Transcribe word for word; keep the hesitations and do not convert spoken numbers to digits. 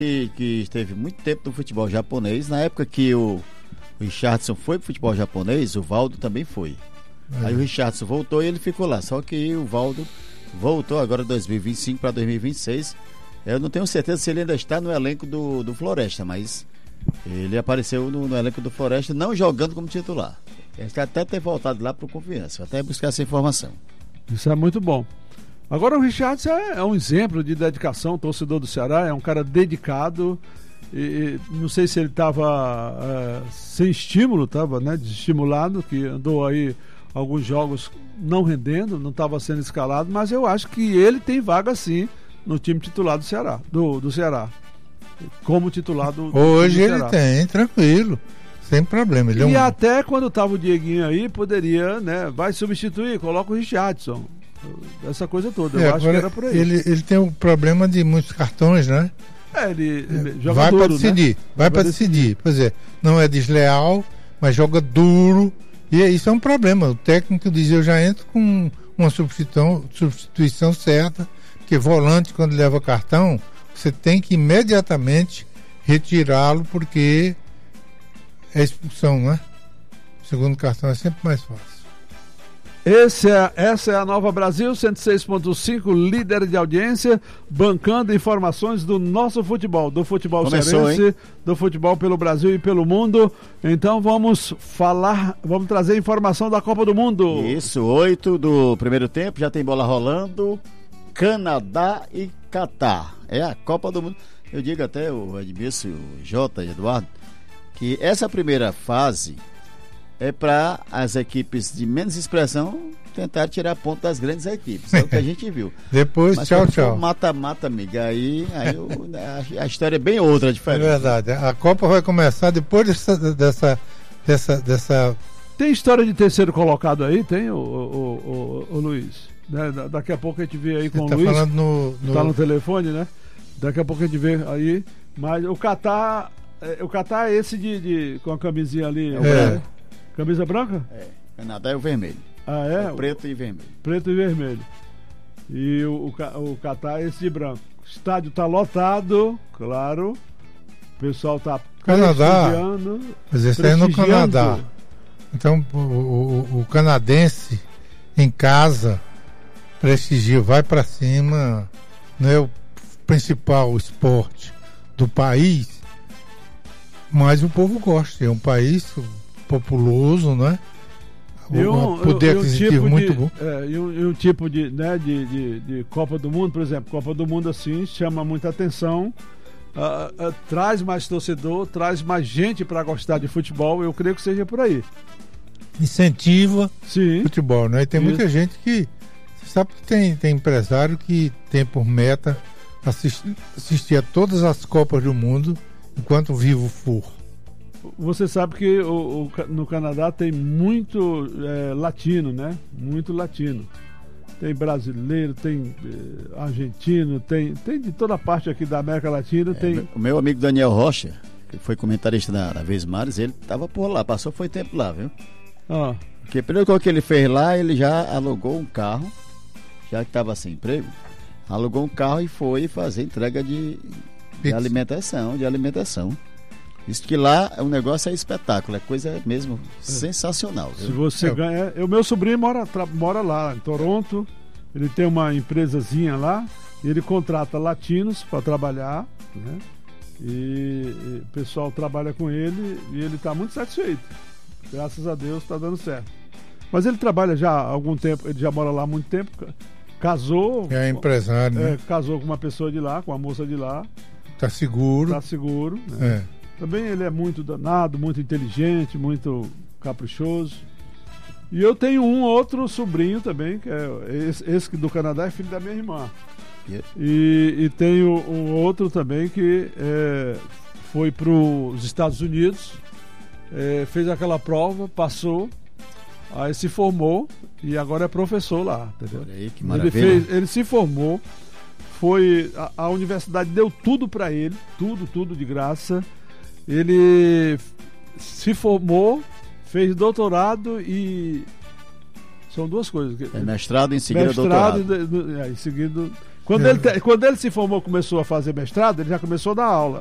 que, que esteve muito tempo no futebol japonês. Na época que o, o Richardson foi pro futebol japonês, o Valdo também foi. É. Aí o Richardson voltou e ele ficou lá. Só que o Valdo voltou agora dois mil e vinte e cinco para dois mil e vinte e seis. Eu não tenho certeza se ele ainda está no elenco do, do Floresta, mas ele apareceu no, no elenco do Floresta, não jogando como titular. Ele está até ter voltado lá pro Confiança, até buscar essa informação. Isso é muito bom. Agora o Richardson é, é um exemplo de dedicação, torcedor do Ceará, é um cara dedicado. E, e não sei se ele estava é, sem estímulo, estava, né, desestimulado, que andou aí alguns jogos não rendendo, não estava sendo escalado, mas eu acho que ele tem vaga sim no time titular do Ceará, do, do Ceará. Como titular do, do Hoje do ele Ceará. tem, tranquilo, sem problema. Ele e é um... até quando estava o Dieguinho aí, poderia, né, vai substituir, coloca o Richardson. Essa coisa toda, eu é, acho que era por aí. Ele, ele tem um problema de muitos cartões, né? É, ele, ele joga vai duro, para decidir, né? vai para decidir. Pois é, não é desleal, mas joga duro. E isso é um problema. O técnico diz: eu já entro com uma substituição, substituição certa, porque volante, quando leva cartão, você tem que imediatamente retirá-lo, porque é expulsão, né? O segundo cartão é sempre mais fácil. Esse é, essa é a Nova Brasil cento e seis ponto cinco, líder de audiência, bancando informações do nosso futebol, do futebol cearense, do futebol pelo Brasil e pelo mundo. Então vamos falar, vamos trazer informação da Copa do Mundo. Isso, oito do primeiro tempo, já tem bola rolando, Canadá e Catar. É a Copa do Mundo. Eu digo até o Edmilson, o Jota e Eduardo, que essa primeira fase é para as equipes de menos expressão tentar tirar ponto das grandes equipes. É o que a gente viu. Depois, mas tchau, tchau. Mata-mata, amiga. Aí, aí o, a, a história é bem outra, diferente. É verdade. A Copa vai começar depois dessa... dessa, dessa, dessa... Tem história de terceiro colocado aí? Tem, o, o, o, o Luiz? Né? Daqui a pouco a gente vê aí com Você o tá Luiz. Falando no, no... Tá no telefone, né? Daqui a pouco a gente vê aí. Mas o Catar... O Catar é esse de, de, com a camisinha ali. É. Camisa branca? É, Canadá é o vermelho. Ah, é? é preto e vermelho. Preto e vermelho. E o, o, o Catar é esse de branco. O estádio tá lotado, claro. O pessoal tá Canadá. Mas esse é no Canadá. Então o, o, o canadense em casa prestigia, vai para cima, não é o principal esporte do país, mas o povo gosta. É um país populoso, né? Um poder aquisitivo tipo muito de, bom. É, e, um, e um tipo de, né, de, de, de Copa do Mundo, por exemplo, Copa do Mundo assim chama muita atenção, uh, uh, traz mais torcedor, traz mais gente para gostar de futebol. Eu creio que seja por aí. Incentiva Sim. futebol, né? E tem Isso. muita gente que você sabe que tem, tem empresário que tem por meta assistir, assistir a todas as Copas do Mundo enquanto vivo for. Você sabe que o, o, no Canadá tem muito é, latino, né? Muito latino. Tem brasileiro, tem é, argentino, tem, tem de toda parte aqui da América Latina. É, tem... O meu amigo Daniel Rocha, que foi comentarista na, na Vez Mares, ele estava por lá, passou foi tempo lá, viu? Ah. Porque primeiro que ele fez lá, ele já alugou um carro, já que estava sem emprego, alugou um carro e foi fazer entrega de, de alimentação, de alimentação. Isso que lá o negócio é espetáculo, é coisa mesmo é. sensacional. Viu? Se você é. ganha. O meu sobrinho mora, tra, mora lá em Toronto, ele tem uma empresazinha lá, e ele contrata latinos para trabalhar, né? E, e o pessoal trabalha com ele e ele está muito satisfeito. Graças a Deus está dando certo. Mas ele trabalha já há algum tempo, ele já mora lá há muito tempo, casou. É empresário, é, né? Casou com uma pessoa de lá, com uma moça de lá. Está seguro. Está seguro, né? É. Também ele é muito danado, muito inteligente, muito caprichoso. E eu tenho um outro sobrinho também, que é esse, esse do Canadá, é filho da minha irmã. Yeah. E, e tenho um outro também que é, foi para os Estados Unidos, é, fez aquela prova, passou, aí se formou e agora é professor lá, entendeu? Olha aí, que ele, fez, ele se formou, foi a, a universidade deu tudo para ele, tudo, tudo de graça. Ele se formou, fez doutorado e são duas coisas. É mestrado em seguida mestrado doutorado. E, é, em seguida, Quando, É. ele, te- quando ele se formou, começou a fazer mestrado, ele já começou a dar aula.